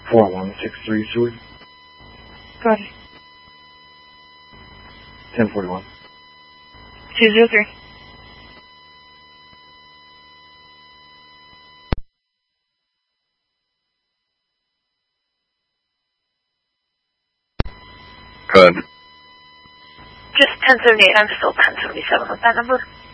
4163 Go ahead. 1041. 203. Good. Just 1078. I'm still 1077 with that number.